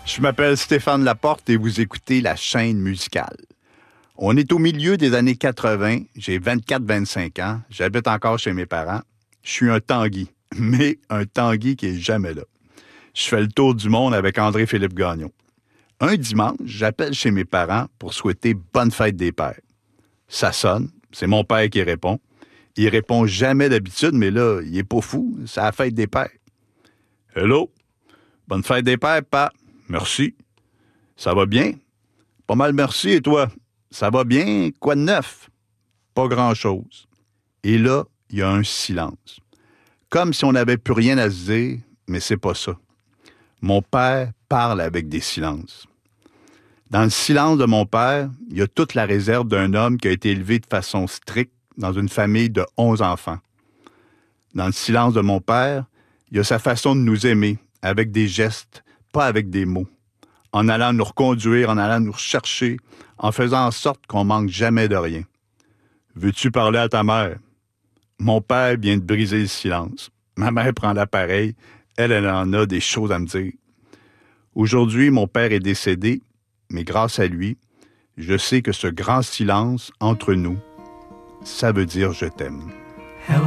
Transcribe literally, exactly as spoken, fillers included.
Je m'appelle Stéphane Laporte et vous écoutez La Chaîne musicale. On est au milieu des années quatre-vingts, j'ai vingt-quatre vingt-cinq ans, j'habite encore chez mes parents. Je suis un Tanguy, mais un Tanguy qui est jamais là. Je fais le tour du monde avec André-Philippe Gagnon. Un dimanche, j'appelle chez mes parents pour souhaiter bonne fête des pères. Ça sonne, c'est mon père qui répond. Il répond jamais d'habitude, mais là, il est pas fou, c'est la fête des pères. « Hello, bonne fête des pères, pa. Merci. Ça va bien? Pas mal merci, et toi? Ça va bien? Quoi de neuf? Pas grand-chose. » Et là, il y a un silence. Comme si on n'avait plus rien à se dire, mais c'est pas ça. Mon père parle avec des silences. Dans le silence de mon père, il y a toute la réserve d'un homme qui a été élevé de façon stricte dans une famille de onze enfants. Dans le silence de mon père, il y a sa façon de nous aimer, avec des gestes, pas avec des mots, en allant nous reconduire, en allant nous rechercher, en faisant en sorte qu'on manque jamais de rien. « Veux-tu parler à ta mère? » Mon père vient de briser le silence. Ma mère prend l'appareil. Elle, elle en a des choses à me dire. Aujourd'hui, mon père est décédé, mais grâce à lui, je sais que ce grand silence entre nous, ça veut dire « je t'aime ».